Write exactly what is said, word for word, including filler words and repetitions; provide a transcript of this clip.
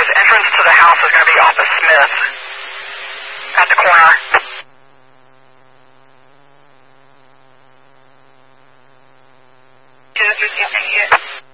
guys, entrance to the house is going to be off of Smith at the corner. Two, three,